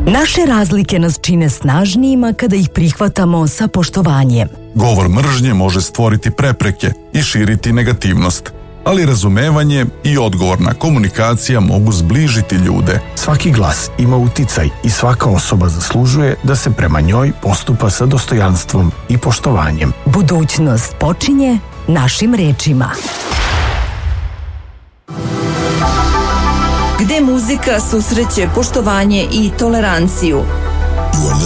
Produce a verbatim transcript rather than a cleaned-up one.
Naše razlike nas čine snažnijima kada ih prihvatamo sa poštovanjem. Govor mržnje može stvoriti prepreke i širiti negativnost, ali razumevanje i odgovorna komunikacija mogu zbližiti ljude. Svaki glas ima uticaj i svaka osoba zaslužuje da se prema njoj postupa sa dostojanstvom i poštovanjem. Budućnost počinje našim rečima. Gde muzika susreće poštovanje i toleranciju.